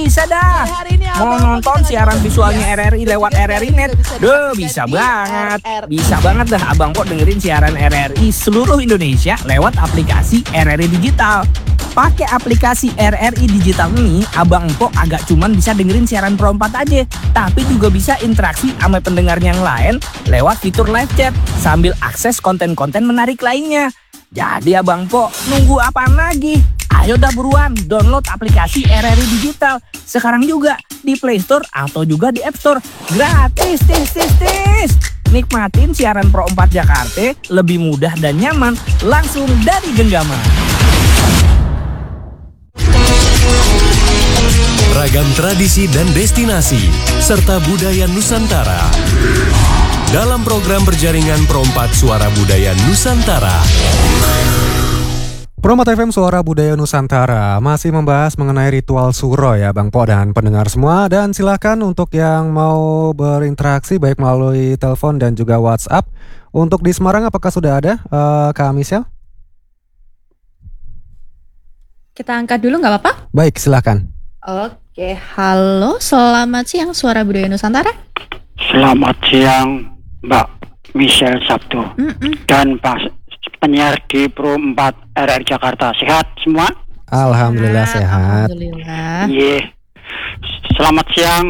bisa dah. Mau nonton siaran visualnya RRI lewat RRI Net? Bisa banget. Bisa banget dah Abang Po dengerin siaran RRI seluruh Indonesia lewat aplikasi RRI Digital. Pakai aplikasi RRI Digital ini, Abang Po agak cuman bisa dengerin siaran Pro 4 aja, tapi juga bisa interaksi sama pendengar yang lain lewat fitur live chat sambil akses konten-konten menarik lainnya. Jadi Abang Po, nunggu apaan lagi? Ayo dah buruan download aplikasi RRI Digital sekarang juga di Play Store atau juga di App Store. Gratis, tis. Nikmatin siaran Pro 4 Jakarta lebih mudah dan nyaman langsung dari genggaman. Ragam tradisi dan destinasi serta budaya Nusantara dalam program berjaringan Pro 4 Suara Budaya Nusantara. Pro 4 FM Suara Budaya Nusantara masih membahas mengenai ritual suro ya Bang Po dan pendengar semua. Dan silakan untuk yang mau berinteraksi baik melalui telepon dan juga WhatsApp. Untuk di Semarang apakah sudah ada Kak Michelle? Kita angkat dulu nggak apa-apa? Baik, silakan. Oke, halo, selamat siang Suara Budaya Nusantara. Selamat siang Mbak Michelle Sabtu dan Pak penyiar di Pro 4 RRI Jakarta. Sehat semua? Alhamdulillah sehat. Alhamdulillah. Selamat siang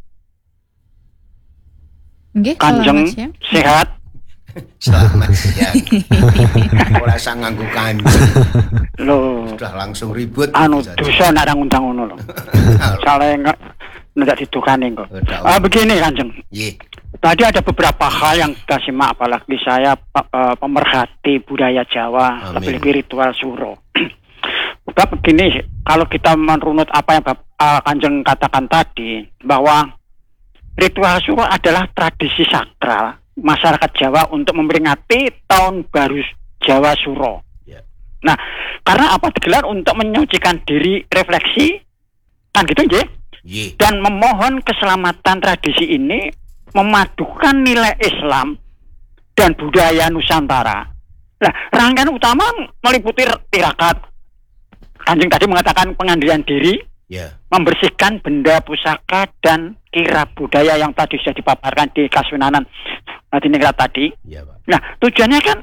Kanjeng. Selamat siang. Sehat? Selamat siang. Ora sang nganggo kanjeng. Loh, Sudah langsung ribut. dosa nak ngundang ngono lho. Salah ndak didukani kok. Begini Kanjeng. Nggih. Tadi ada beberapa hal yang kita simak, apalagi saya pemerhati budaya Jawa, lebih-lebih ritual suro. Udah begini, kalau kita merunut apa yang Kanjeng katakan tadi, bahwa ritual suro adalah tradisi sakral masyarakat Jawa untuk memperingati tahun baru Jawa Suro. Nah, karena apa digelar untuk menyucikan diri, refleksi, kan gitu nggih? Dan memohon keselamatan. Tradisi ini memadukan nilai Islam dan budaya Nusantara. Nah, rangkaian utama meliputi tirakat. Kanjeng tadi mengatakan pengandilan diri, membersihkan benda pusaka dan kirab budaya yang tadi sudah dipaparkan di Kasunanan Hadiningrat tadi. Nah, tujuannya kan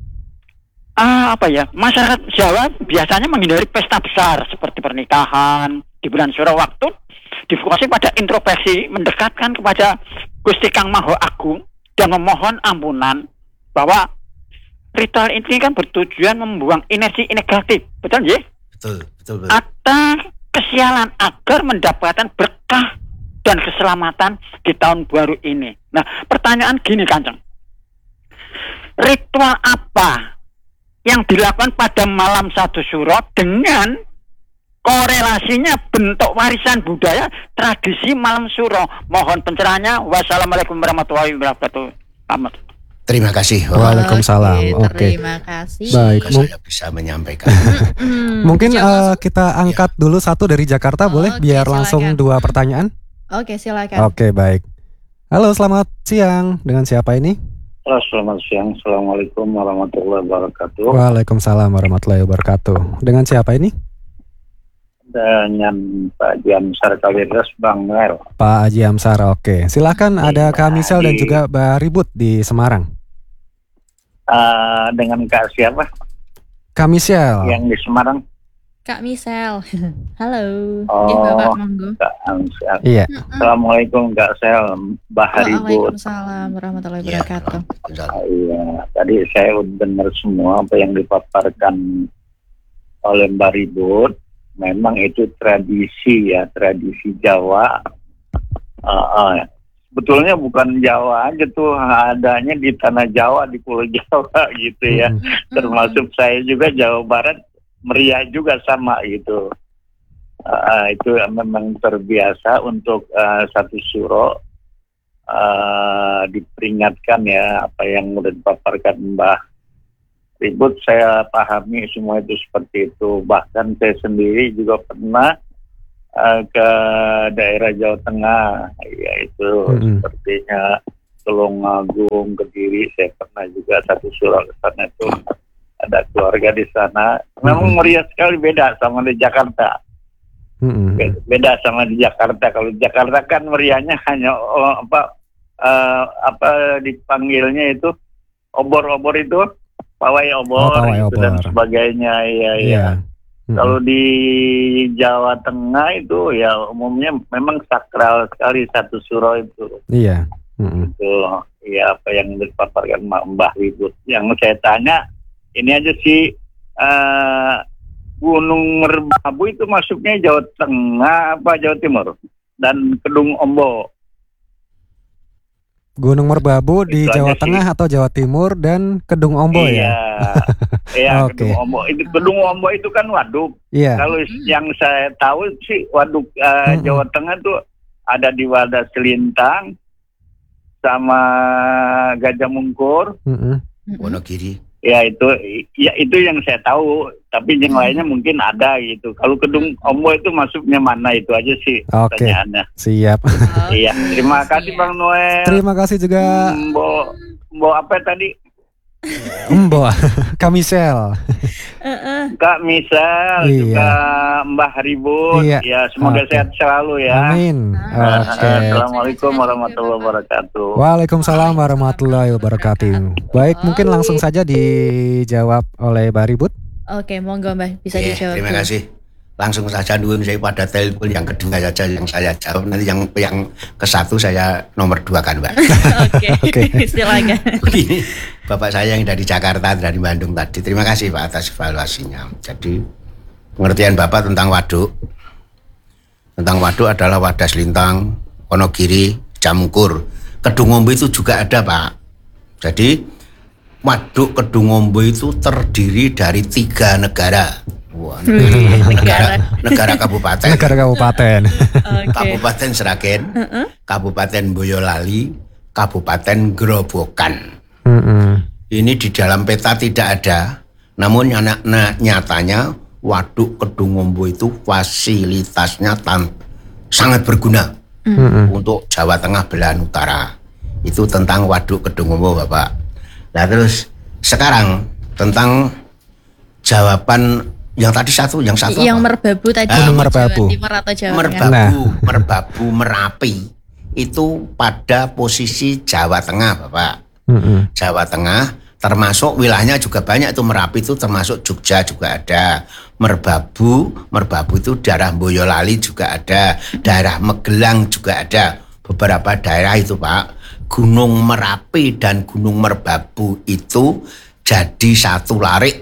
masyarakat Jawa biasanya menghindari pesta besar seperti pernikahan di bulan Suro, waktu difokuskan pada introspeksi, mendekatkan kepada Gusti Kang Maha Agung dan memohon ampunan, bahwa ritual ini kan bertujuan membuang energi negatif, betul nggih? Betul. Atau kesialan agar mendapatkan berkah dan keselamatan di tahun baru ini. Nah, pertanyaan gini Kanjeng. Ritual apa yang dilakukan pada malam 1 Suro dengan korelasinya bentuk warisan budaya tradisi malam Suro? Mohon pencerahannya. Wassalamualaikum warahmatullahi wabarakatuh. Selamat. Terima kasih. Waalaikumsalam. Oke. Terima kasih. Baik, saya bisa menyampaikan. mungkin kita angkat dulu satu dari Jakarta, boleh? Biar langsung silakan. 2 pertanyaan. Oke, silakan. Oke, baik. Halo, selamat siang. Dengan siapa ini? Selamat siang. Assalamualaikum warahmatullahi wabarakatuh. Waalaikumsalam warahmatullahi wabarakatuh. Dengan siapa ini? Dengan Pak Haji Amsar Kalidas, Bang Noel. Pak Haji Amsar, oke. Silakan, ada Kak Michelle dan juga Mbak Ribut di Semarang. Dengan Kak siapa? Kak Michelle. Yang di Semarang. Kak Michelle. Halo. Oh, Bapak monggo. Kak Amsar. Iya. Assalamualaikum Kak Sel, Mbak Ribut. Waalaikumsalam warahmatullahi wabarakatuh. Iya, tadi saya udah dengar semua apa yang dipaparkan oleh Mbak Ribut. Memang itu tradisi ya, tradisi Jawa. Sebetulnya bukan Jawa aja tuh, adanya di tanah Jawa, di Pulau Jawa gitu ya. Termasuk saya juga Jawa Barat, meriah juga sama gitu. Itu memang terbiasa untuk 1 Suro diperingatkan ya, apa yang udah dipaparkan Mbah Ribut. Saya pahami semua itu seperti itu. Bahkan saya sendiri juga pernah ke daerah Jawa Tengah, yaitu sepertinya Tulungagung, Kediri. Saya pernah juga 1 Suro ke sana, itu ada keluarga di sana. Memang meriah sekali, beda sama di Jakarta. Beda sama di Jakarta. Kalau di Jakarta kan meriahnya hanya dipanggilnya itu obor-obor itu, pawai obor, pawai itu dan obor. sebagainya. Iya. Kalau di Jawa Tengah itu ya umumnya memang sakral sekali satu suro itu. Iya. Itu ya apa yang dipaparkan Mbah Ribut. Yang saya tanya ini aja sih, Gunung Merbabu itu masuknya Jawa Tengah apa Jawa Timur? Dan Kedung Ombo. Gunung Merbabu di Itu Jawa aja Tengah atau Jawa Timur dan Kedung Ombo ya? Iya, Oke. Kedung Ombo. Itu Kedung Ombo itu kan waduk. Iya. Kalau yang saya tahu sih waduk Jawa Tengah tuh ada di Wadas Selintang sama Gajah Mungkur. Wonogiri. Ya itu yang saya tahu, tapi yang lainnya mungkin ada gitu. Kalau Kedung Ombo itu masuknya mana, itu aja sih Oke. pertanyaannya. Siap. Iya, terima kasih Bang Noel. Terima kasih juga Mbo apa tadi? Mbo Kamisel. Kak Misal, Iya. juga Mbah Ribut. Iya. Ya, semoga Oke. sehat selalu ya. Amin. Oke. Assalamualaikum warahmatullahi wabarakatuh. Waalaikumsalam warahmatullahi wabarakatuh. Baik, mungkin langsung saja dijawab oleh Mbak Ribut. Oke, monggo Mbah, bisa Iya, dijawab. terima dulu. kasih. Langsung saja nuwun saya pada telepon yang kedua saja yang saya jawab. Nanti yang ke satu saya nomor 2 kan, Mbak. Oke, silakan. Begini, Bapak saya yang dari Jakarta, dari Bandung tadi. Terima kasih Pak atas evaluasinya. Jadi pengertian Bapak tentang waduk. Tentang waduk adalah Wadas Lintang, Wonogiri, Jamungkur. Kedung Ombo itu juga ada, Pak. Jadi waduk Kedung Ombo itu terdiri dari 3 negara. Wah, negara kabupaten. Negara kabupaten. Kabupaten Sragen, Kabupaten Boyolali, Kabupaten Grobogan. Ini di dalam peta tidak ada, namun nyatanya waduk Kedung Ombo itu fasilitasnya sangat berguna untuk Jawa Tengah belahan utara. Itu tentang waduk Kedung Ombo, Bapak. Nah terus sekarang tentang jawaban yang tadi yang satu Yang apa? Merbabu tadi. Gunung Jawa Merbabu. Timur atau Jawa Merbabu, Tengah? Merbabu, Merapi itu pada posisi Jawa Tengah, Bapak. Jawa Tengah termasuk wilayahnya juga banyak, itu Merapi itu termasuk Jogja juga ada. Merbabu itu daerah Boyolali juga ada, daerah Magelang juga ada. Beberapa daerah itu, Pak. Gunung Merapi dan Gunung Merbabu itu jadi satu larik.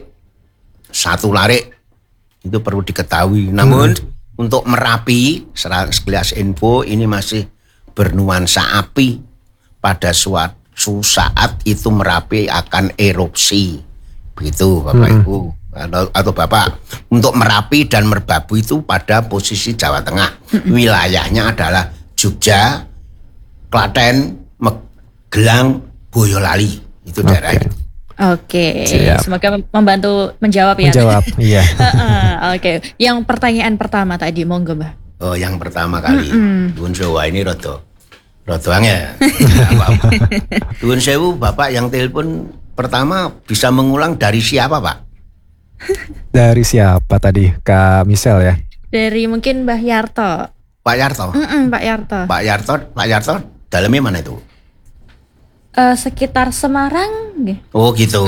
Itu perlu diketahui. Namun untuk Merapi, sekilas info ini masih bernuansa api. Pada suatu saat itu Merapi akan erupsi. Begitu Bapak Ibu atau Bapak. Untuk Merapi dan Merbabu itu pada posisi Jawa Tengah. Wilayahnya adalah Jogja, Klaten, Magelang, Boyolali. Itu daerah itu. Oke, Siap. semoga membantu menjawab ya. Menjawab, iya. Oke, yang pertanyaan pertama tadi, monggo Mbah. Oh, yang pertama kali. Nuwun sewu ini rodo angel. Nuwun sewu, Bapak yang telepon pertama bisa mengulang dari siapa, Pak? Dari siapa tadi? Kak Misel ya? Dari mungkin Mbah Yarto. Pak Yarto. Pak Yarto. Pak Yarto dalamnya mana itu? Sekitar Semarang nggih. Oh, gitu.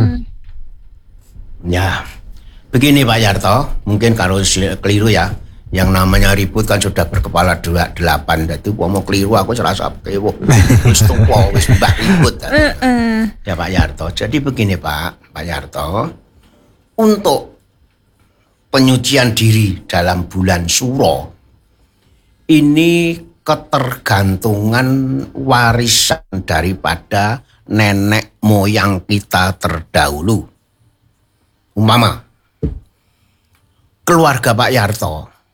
Ya. Begini Pak Yarto, mungkin kalau keliru ya. Yang namanya Ribut kan sudah berkepala 8. Jadi mau keliru aku serasa keliru. Wis tuwa, wis Mbah Ribut. Ya Pak Yarto. Jadi begini Pak Yarto. Untuk penyucian diri dalam bulan Suro ini ketergantungan warisan daripada nenek moyang kita terdahulu. Umpama keluarga Pak Yarto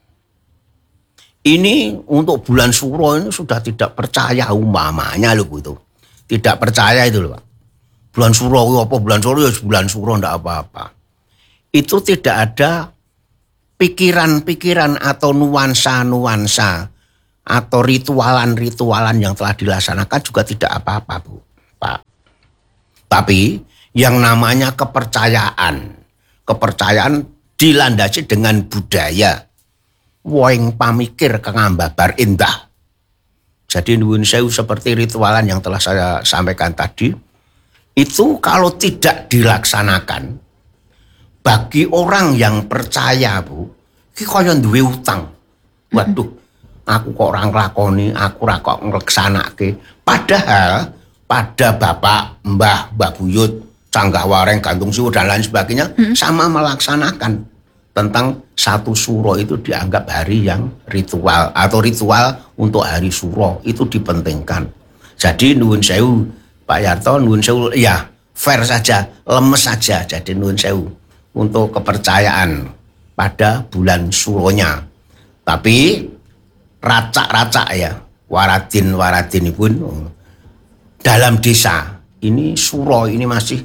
ini untuk bulan Suro ini sudah tidak percaya, umpamanya loh itu. Tidak percaya itu loh Pak. Bulan Suro apa bulan Suro ya bulan Suro ndak apa-apa. Itu tidak ada pikiran-pikiran atau nuansa-nuansa atau ritualan-ritualan yang telah dilaksanakan juga tidak apa-apa, Bu, Pak. Tapi yang namanya kepercayaan dilandasi dengan budaya. woing pamikir kengambabar indah. Jadi nuwun sewu seperti ritualan yang telah saya sampaikan tadi, itu kalau tidak dilaksanakan, bagi orang yang percaya, Bu, iki kaya duwe utang. Waduh, aku kok ora nglakoni, aku ora kok ngleksanake. Padahal pada Bapak, Mbah Buyut, Canggah Wareng, Gantung Siwu dan lain sebagainya sama melaksanakan tentang satu suro itu dianggap hari yang ritual atau ritual untuk hari suro itu dipentingkan. Jadi nuwun sewu Pak Yarto, nuwun sewu ya fair saja, lemes saja. Jadi nuwun sewu untuk kepercayaan pada bulan suronya. Tapi racak-racak ya, waradin pun dalam desa ini suro ini masih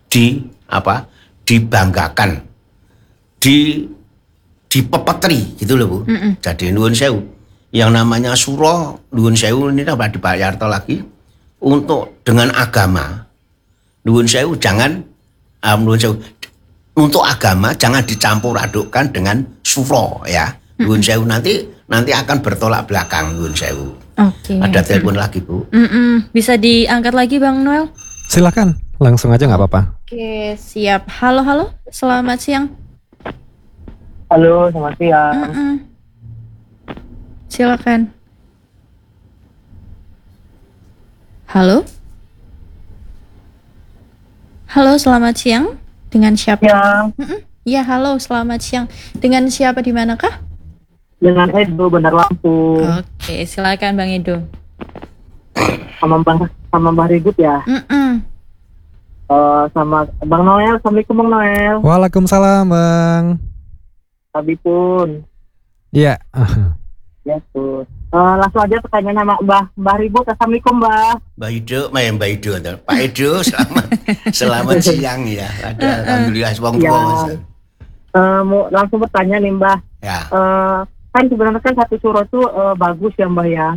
dibanggakan, dipepetri gitu loh, Bu. Jadi nuwun sewu. Yang namanya suro, nuwun sewu ini dapat dibayar lagi untuk dengan agama. Nuwun sewu jangan nuwun sewu untuk agama jangan dicampur adukkan dengan suro ya. Nuwun sewu nanti akan bertolak belakang, nuwun sewu. Oke. Ada telepon lagi, Bu. Bisa diangkat lagi Bang Noel? Silakan, langsung aja nggak apa-apa. Oke, siap. Halo, selamat siang. Halo, selamat siang. Silakan. Halo, selamat siang. Dengan siapa? Ya, halo, selamat siang. Dengan siapa di manakah? Dengan Edo, Bandar Lampung. Oke, silakan Bang Edo. Sama Mbah Ribut ya. Sama Bang Noel. Assalamualaikum Bang Noel. Waalaikumsalam Bang. Abi pun. Iya. Ya tuh. Langsung aja pertanyaan sama Mbah Ribut. Assalamualaikum Mbah. Mbak Ido, Pak Edo, selamat siang ya. Alhamdulillah wong-wong. Mau langsung bertanya nih Mbah. Ya. Kan sebenarnya kan satu suro itu bagus ya Mbah ya.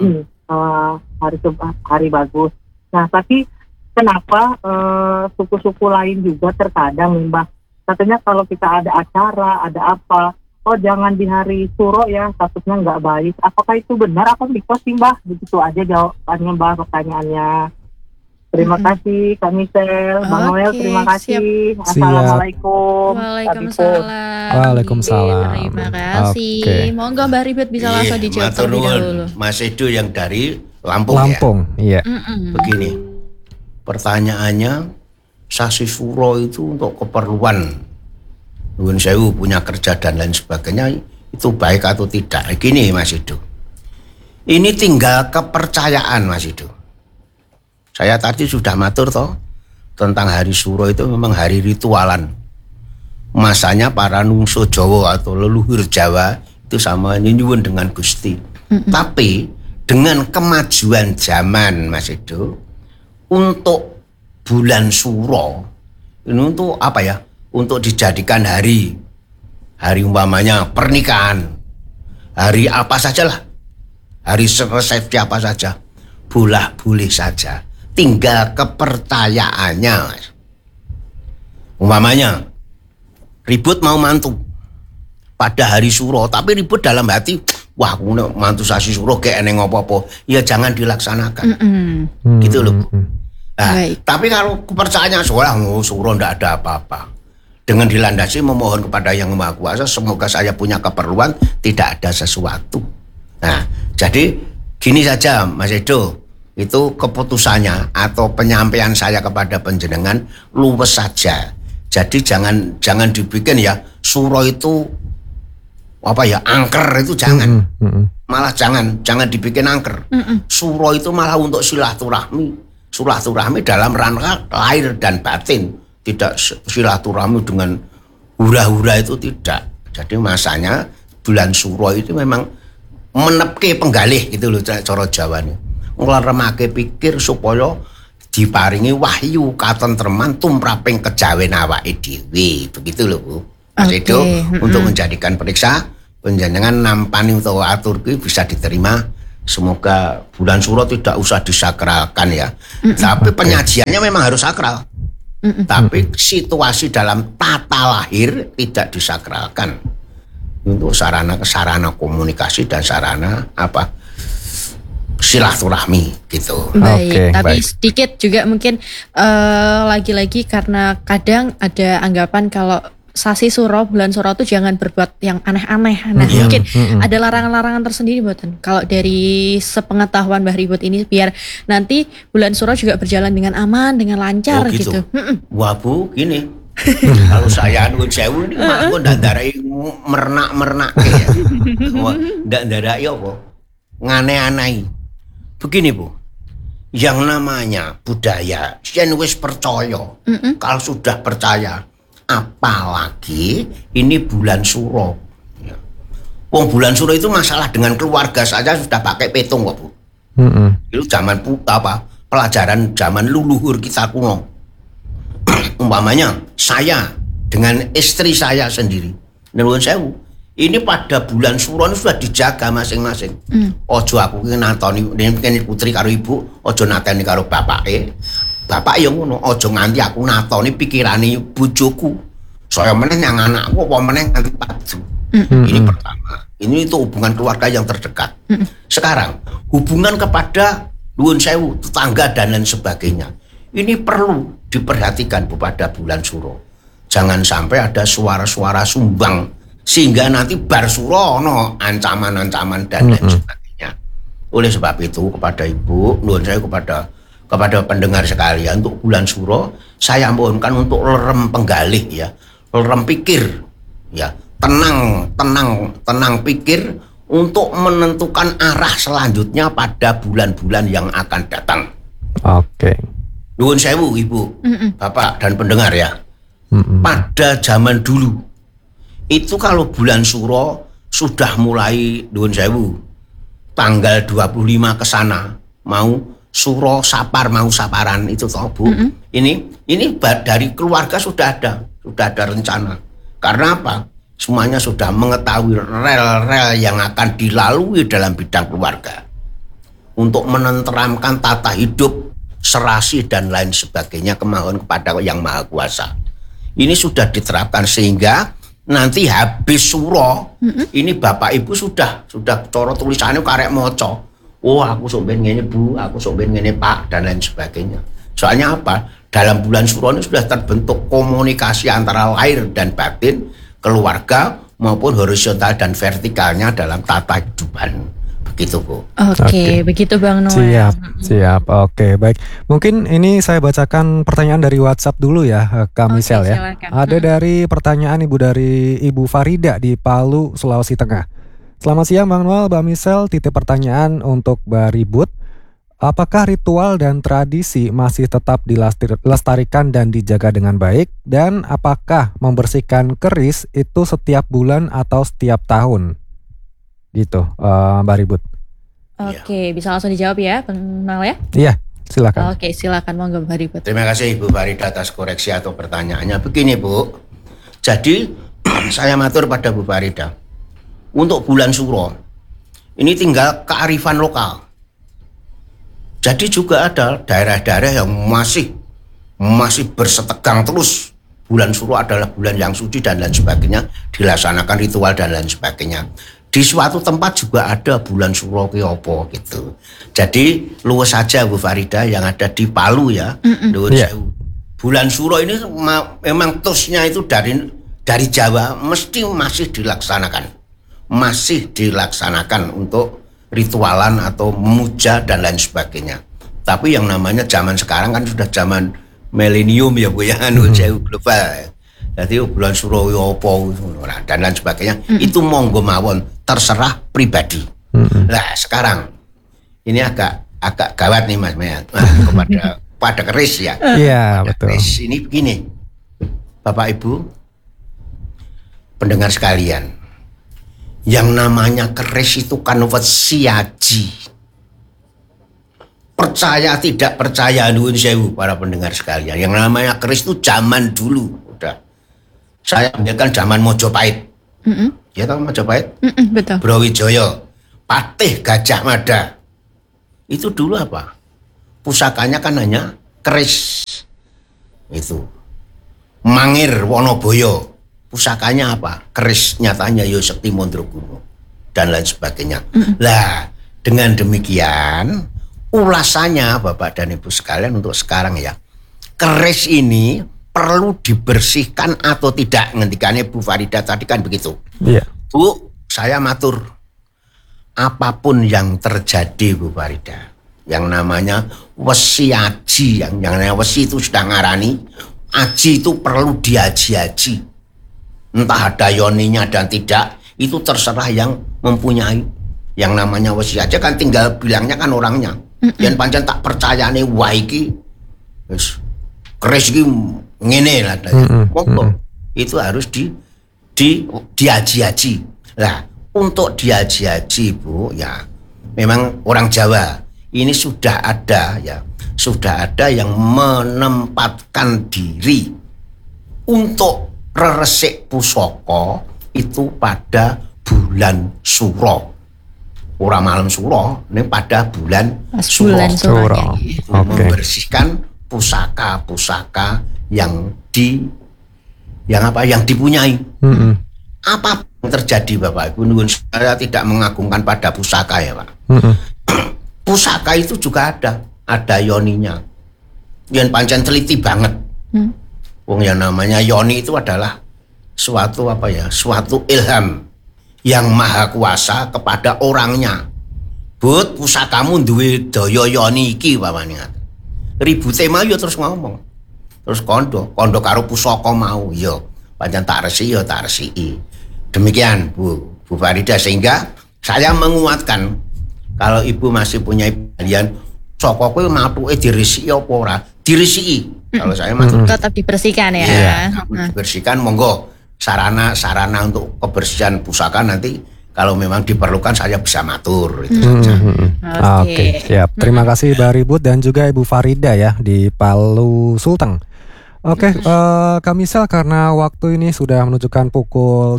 Hari bagus. Nah tapi kenapa suku-suku lain juga terkadang nih Mbah, katanya kalau kita ada acara, ada apa, oh jangan di hari suro ya, statusnya nggak baik. Apakah itu benar apa mitos sih Mbah? Begitu aja jawabannya Mbah, pertanyaannya. Terima kasih Kak Michelle, Bang Noel, terima kasih. Assalamualaikum. Waalaikumsalam. Terima kasih. Monggo Mbak Ribet bisa langsung dijawab terlebih dahulu. Mas Edo yang dari Lampung ya. Iya. Begini, pertanyaannya, sasi suro itu untuk keperluan nuwun sewu punya kerja dan lain sebagainya itu baik atau tidak? Gini Mas Edo, ini tinggal kepercayaan Mas Edo. Saya tadi sudah matur toh tentang hari suro itu memang hari ritualan. Masanya para nungso Jawa atau leluhur Jawa itu sama nyuwun dengan Gusti. Tapi dengan kemajuan zaman Mas Edo, untuk bulan suro ini untuk apa ya? Untuk dijadikan hari umpamanya pernikahan, hari apa sajalah, hari resepsi apa saja, boleh saja. Tinggal kepercayaannya. Umpamanya ribut mau mantu pada hari suro, tapi ribut dalam hati, wah aku mantu sasi suro kayak eneng apa-apa, ya jangan dilaksanakan. Gitu loh. Nah, tapi kalau kepercayaannya suro ndak ada apa-apa, dengan dilandasi memohon kepada Yang Maha Kuasa, semoga saya punya keperluan, tidak ada sesuatu. Nah, jadi gini saja Mas Edo, itu keputusannya atau penyampaian saya kepada panjenengan luwes saja. Jadi jangan dibikin ya suro itu apa ya, angker itu jangan. Malah jangan dibikin angker. Suro itu malah untuk silaturahmi dalam rangka lahir dan batin, tidak silaturahmi dengan hura-hura itu tidak. Jadi masanya bulan suro itu memang menepke penggalih gitu loh cara Jawa nih. Nglaremake pikir supaya diparingi wahyu katentreman tumraping kejawen awake dhewe. Begitu loh Bu. Mas Edo, untuk menjadikan periksa panjenengan nampani utawa atur kuwi bisa diterima. Semoga bulan suro tidak usah disakralkan ya. Tapi penyajiannya memang harus sakral. Tapi situasi dalam tata lahir tidak disakralkan. untuk sarana komunikasi dan sarana silaturahmi gitu. Baik, tapi baik. sedikit juga mungkin lagi-lagi karena kadang ada anggapan kalau sasi suro, bulan suro itu jangan berbuat yang aneh-aneh. Nah, mungkin ada larangan-larangan tersendiri buatan. Kalau dari sepengetahuan Mbah Ribut ini biar nanti bulan suro juga berjalan dengan aman, dengan lancar gitu. Wah Bu, gini. Kalau saya nuwun sewu ini aku ndak ndarai mernak-mernak ya. Ndak ndarai apa? Ngane-anai. Begini Bu, yang namanya budaya, yen wis percaya, kalau sudah percaya, apalagi ini bulan suro. Ya. Wong bulan suro itu masalah dengan keluarga saja sudah pakai petung kok Bu. Itu zaman pelajaran zaman leluhur kita kuno. Umpamanya saya dengan istri saya sendiri, nuwun sewu. Ini pada bulan suro ini sudah dijaga masing-masing. Ojo aku ki natoni ini putri karo ibu, ojo nateni karo bapake. Bapak ya ngono, ojo nganti aku natoni pikirane bojoku. Saya meneh yang anakku apa meneh nganti padu. Ini pertama. Ini itu hubungan keluarga yang terdekat. Sekarang, hubungan kepada nuwun sewu, tetangga dan lain sebagainya. Ini perlu diperhatikan pada bulan suro. Jangan sampai ada suara-suara sumbang sehingga nanti bar suro ono ancaman-ancaman dan lain sebagainya. Oleh sebab itu kepada Ibu, nuwun sewu kepada pendengar sekalian, untuk bulan suro saya mohonkan untuk lerem penggalih ya, lerem pikir ya, tenang pikir untuk menentukan arah selanjutnya pada bulan-bulan yang akan datang. Oke. Nuwun sewu Ibu, Bapak dan pendengar ya. Pada zaman dulu itu kalau bulan suro sudah mulai nuwun sewu tanggal 25 ke sana mau suro sapar, mau saparan itu toh Bu. Ini dari keluarga sudah ada rencana. Karena apa? Semuanya sudah mengetahui rel-rel yang akan dilalui dalam bidang keluarga untuk menenteramkan tata hidup, serasi dan lain sebagainya, kemohon kepada Yang Maha Kuasa. Ini sudah diterapkan sehingga nanti habis suro ini Bapak Ibu sudah coro tulisannya karek moco. Oh aku sok ben ngene Bu, aku sok ben ngene Pak dan lain sebagainya. Soalnya apa? Dalam bulan suro ini sudah terbentuk komunikasi antara lahir dan batin, keluarga maupun horizontal dan vertikalnya dalam tata hidupan. Begitu Bu. Oke, begitu Bang Noel. Siap. Oke, baik. Mungkin ini saya bacakan pertanyaan dari WhatsApp dulu ya, Kak Michelle ya. Silakan. Ada dari pertanyaan dari Ibu Farida di Palu, Sulawesi Tengah. Selamat siang Bang Noel, Mbak Michelle. Titip pertanyaan untuk Mbak Ribut. Apakah ritual dan tradisi masih tetap dilestarikan dan dijaga dengan baik? Dan apakah membersihkan keris itu setiap bulan atau setiap tahun? Gitu, Mbak Ribut. Oke, bisa langsung dijawab ya, Bang Noel ya? Iya, silakan. Oke, silakan monggo Mbak Ribut. Terima kasih Ibu Farida atas koreksi atau pertanyaannya. Begini Bu, jadi saya matur pada Bu Farida, untuk bulan suro ini tinggal kearifan lokal. Jadi juga ada daerah-daerah yang masih bersetegang terus. Bulan suro adalah bulan yang suci dan lain sebagainya, dilaksanakan ritual dan lain sebagainya. Di suatu tempat juga ada bulan suro ki opo gitu. Jadi luwes saja Bu Farida yang ada di Palu ya. Bulan suro ini memang tosnya itu dari Jawa mesti masih dilaksanakan untuk ritualan atau memuja dan lain sebagainya. Tapi yang namanya zaman sekarang kan sudah zaman milenium ya Bu ya, jauh global. Jadi bulan suro opo dan lain sebagainya itu monggo mawon, terserah pribadi. Nah sekarang ini agak gawat nih Mas Mea pada keris ya. Iya betul. Keris ini begini, Bapak Ibu pendengar sekalian, yang namanya keris itu kan wesiaji. Percaya tidak percaya nuwun sewu para pendengar sekalian, yang namanya keris itu zaman dulu udah. Saya ambilkan zaman Mojopahit. Ya tahu Mojopahit? Betul. Brawijaya, Patih Gajah Mada. Itu dulu apa? Pusakanya kan hanya keris. Itu. Mangir Wonoboyo, pusakanya apa? Keris nyatanya yo Sekti Mandraguna dan lain sebagainya. Lah, dengan demikian ulasannya Bapak dan Ibu sekalian untuk sekarang ya. Keris ini perlu dibersihkan atau tidak? Ngendikannya Bu Farida tadi kan begitu. Iya. Bu, saya matur. Apapun yang terjadi Bu Farida, yang namanya wesi aji, yang namanya wesi itu sudah ngarani, aji itu perlu diaji-aji. Entah ada yoninya dan tidak, itu terserah yang mempunyai. Yang namanya wesi aja kan tinggal bilangnya kan orangnya. Yang pancen tak percayane wae iki wis keris iki ngene lah. Itu harus diaji-aji. Lah, untuk diaji-aji Bu ya, memang orang Jawa ini sudah ada yang menempatkan diri untuk reresik pusaka itu pada bulan Suro. Ora malam Suro, ini pada bulan Suro. Membersihkan pusaka-pusaka yang dipunyai. Apa yang terjadi Bapak Ibu? Saya tidak mengagungkan pada pusaka ya Pak. Pusaka itu juga ada yoninya. Yang pancen teliti banget. Wong yang namanya yoni itu adalah suatu ilham yang maha kuasa kepada orangnya. But pusakamu duwe daya yoni iki pamane. Ribute mau yo terus ngomong. Terus kondo karo pusaka mau yo pancen tak resi yo tak resiki. Demikian Bu Farida, sehingga saya menguatkan kalau Ibu masih punya kalian saka kowe matuke diresiki apa ora? Diresiki. Kalau saya matur tetap dibersihkan ya. Iya, dibersihkan monggo. Sarana untuk kebersihan pusaka nanti kalau memang diperlukan saya bisa matur itu saja. Oke, siap. Terima kasih Mbak Ribut dan juga Ibu Farida ya di Palu Sulteng. Oke, Kak Misel, karena waktu ini sudah menunjukkan pukul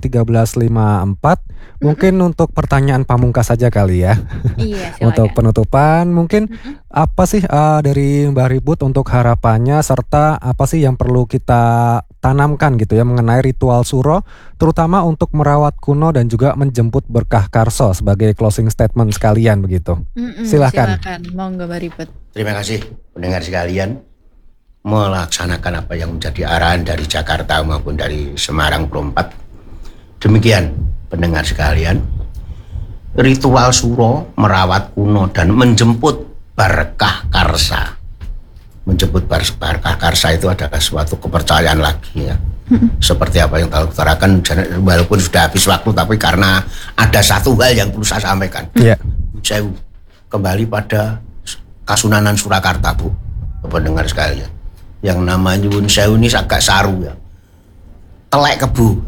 13.54, mungkin untuk pertanyaan pamungkas saja kali ya. Iya, untuk penutupan, mungkin apa sih dari Mbak Ribut untuk harapannya, serta apa sih yang perlu kita tanamkan gitu ya mengenai ritual Suro, terutama untuk merawat kuno dan juga menjemput berkah karso sebagai closing statement sekalian begitu. Silakan. Monggo Mbak Ribut. Terima kasih pendengar sekalian. Melaksanakan apa yang menjadi arahan dari Jakarta maupun dari Semarang Perompat. Demikian pendengar sekalian, ritual Suro merawat kuno dan menjemput berkah karsa. Menjemput berkah karsa itu adalah suatu kepercayaan lagi ya. Seperti apa yang telah utarakan, walaupun sudah habis waktu, tapi karena ada satu hal yang perlu saya sampaikan. Saya kembali pada Kasunanan Surakarta Bu, pendengar sekalian. Yang namanya Nyuwun Sewu ini agak saru ya. Telek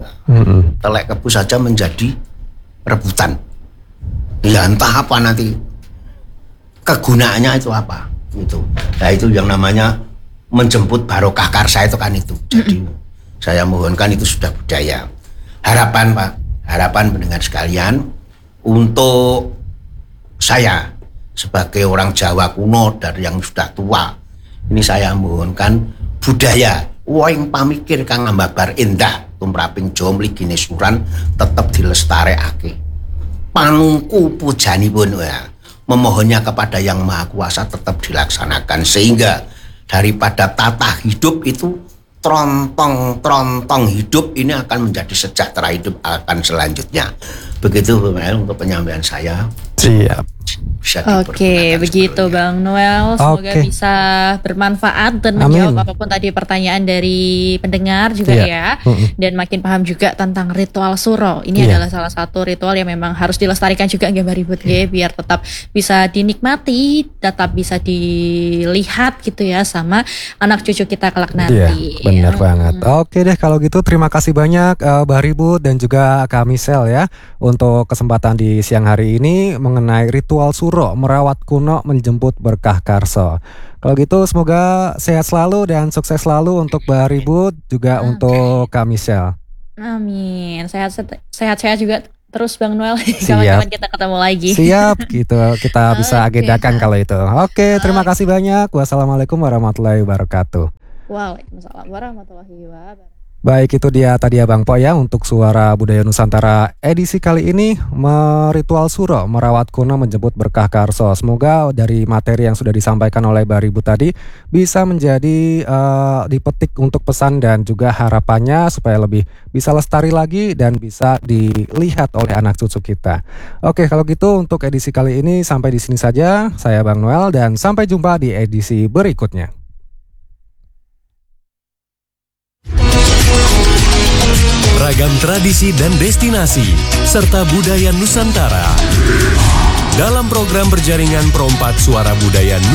kebu saja menjadi rebutan. Ya entah apa nanti kegunaannya itu apa itu. Nah itu yang namanya menjemput barokah karsa itu kan itu. Jadi saya mohonkan itu sudah budaya. Harapan Pak, harapan pendengar sekalian untuk saya sebagai orang Jawa kuno dari yang sudah tua. Ini saya mohonkan budaya woing pamikir kang ngambabar endah tumraping Jawa mligi suran tetap dilestarekake. Panungku pujanipun ya, memohonnya kepada Yang Maha Kuasa tetap dilaksanakan sehingga daripada tata hidup itu trontong hidup ini akan menjadi sejahtera hidup akan selanjutnya. Begitu untuk penyampaian saya. Siap. Oke, begitu Bang Noel. Semoga bisa bermanfaat dan menjawab apapun tadi pertanyaan dari pendengar juga ya. Dan makin paham juga tentang ritual Suro. Ini adalah salah satu ritual yang memang harus dilestarikan juga nggak Mbak Ribut ya, biar tetap bisa dinikmati, tetap bisa dilihat gitu ya sama anak cucu kita kelak nanti. Iya, benar banget. Oke deh kalau gitu, terima kasih banyak Mbak Ribut dan juga Kak Misel ya untuk kesempatan di siang hari ini mengenai ritual Suro merawat kuno menjemput berkah karso. Kalau gitu semoga sehat selalu dan sukses selalu untuk Mbak Ribut juga untuk Kak Misel. Amin. Sehat-sehat juga terus Bang Noel. Kapan-kapan kita ketemu lagi. Siap gitu, kita bisa agendakan kalau itu. Oke, terima kasih banyak. Wassalamualaikum warahmatullahi wabarakatuh. Waalaikumsalam warahmatullahi wabarakatuh. Baik, itu dia tadi ya Bang Po ya untuk Suara Budaya Nusantara edisi kali ini, Ritual Suro Merawat Kuno Menjemput Berkah Karso. Semoga dari materi yang sudah disampaikan oleh Mbak Ribut tadi bisa menjadi dipetik untuk pesan dan juga harapannya supaya lebih bisa lestari lagi dan bisa dilihat oleh anak cucu kita. Oke, kalau gitu untuk edisi kali ini sampai di sini saja. Saya Bang Noel dan sampai jumpa di edisi berikutnya. Ragam tradisi dan destinasi serta budaya Nusantara dalam program berjaringan Perompak Suara Budaya Nusantara.